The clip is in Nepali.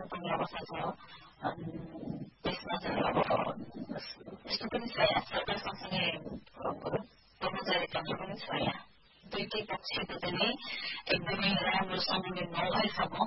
पनि अवस्था छ। त्यसमा चाहिँ अब यस्तो पनि छ यहाँ सरकार सँगसँगै कर्मचारी तन्त्र पनि छ यहाँ। दुईटै पक्षको चाहिँ एकदमै राम्रो समन्वय नभएसम्म